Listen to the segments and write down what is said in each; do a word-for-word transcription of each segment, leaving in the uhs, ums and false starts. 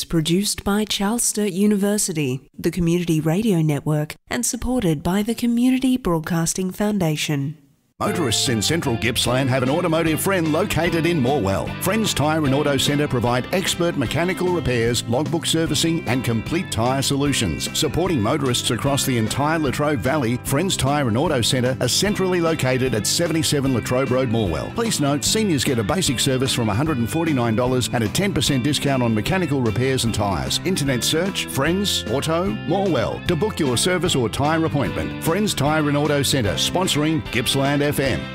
produced by Charles Sturt University, the Community Radio Network, and supported by the Community Broadcasting Foundation. Motorists in central Gippsland have an automotive friend located in Morwell. Friends Tyre and Auto Centre provide expert mechanical repairs, logbook servicing and complete tyre solutions. Supporting motorists across the entire Latrobe Valley, Friends Tyre and Auto Centre are centrally located at seventy-seven Latrobe Road, Morwell. Please note, seniors get a basic service from one hundred forty-nine dollars and a ten percent discount on mechanical repairs and tyres. Internet search Friends Auto Morwell to book your service or tyre appointment. Friends Tyre and Auto Centre, sponsoring Gippsland F M.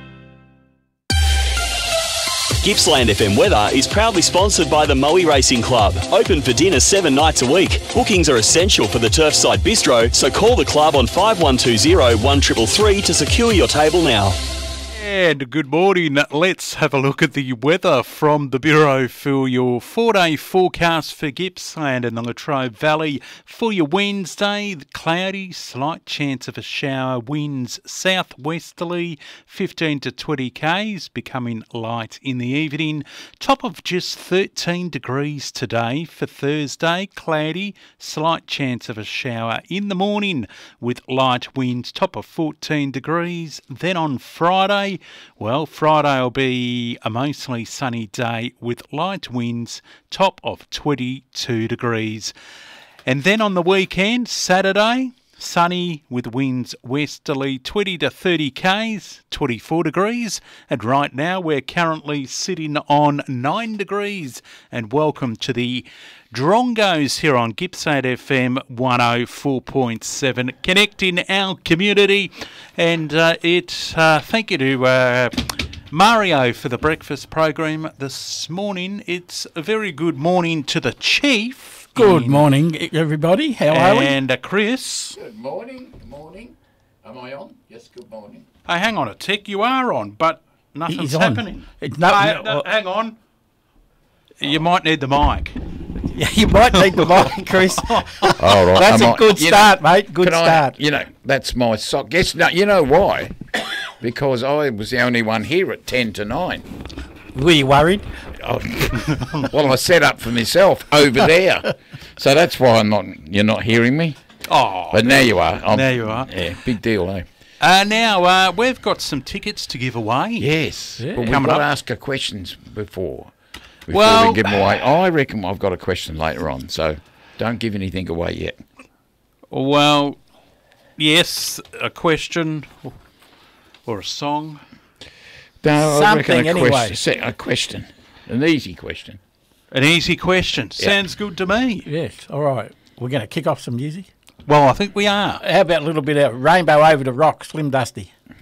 Gippsland F M weather is proudly sponsored by the Moe Racing Club. Open for dinner seven nights a week. Bookings are essential for the Turfside Bistro, so call the club on five one two zero, one three three three to secure your table now. And good morning. Let's have a look at the weather from the Bureau for your four-day forecast for Gippsland and the Latrobe Valley. For your Wednesday, cloudy, slight chance of a shower, winds southwesterly, fifteen to twenty k's, becoming light in the evening. Top of just thirteen degrees today. For Thursday, cloudy, slight chance of a shower in the morning with light winds, top of fourteen degrees. Then on Friday, well, Friday will be a mostly sunny day with light winds, top of twenty-two degrees. And then on the weekend, Saturday, sunny with winds westerly, twenty to thirty k's, twenty-four degrees. And right now we're currently sitting on nine degrees. And welcome to the Drongos here on Gippsland F M one oh four point seven, connecting our community. And uh, it, uh, thank you to uh, Mario for the breakfast program this morning. It's a very good morning to the Chief. Good morning, everybody. How are we? And uh, Chris. Good morning. Good morning. Am I on? Yes, good morning. Hey, hang on a tick. You are on, but nothing's He's on. happening. It's no, Hey, no, uh, hang on. You might need the mic. Yeah, you might need the mic, Chris. All right. That's Am a I- good you start, know, mate. Good can I- start. you know, that's my sock. Yes, no, you know why? Because I was the only one here at ten to nine. Were you worried? Oh, well, I set up for myself over there. So that's why I'm not. You're not hearing me. Oh, But now you are. I'm, Now you are. Yeah, big deal, eh? Uh, now, uh, we've got some tickets to give away. Yes. Yeah. But we've Coming got to up. ask her questions before. Before Well- we give them away. I reckon I've got a question later on. So don't give anything away yet. Well, yes, a question or a song. No, I reckon Something a anyway. question, se- a question. An easy question. An easy question. Sounds good to me. Yes. All right. We're going to kick off some music. Well, I think we are. How about a little bit of Rainbow Over the Rock, Slim Dusty?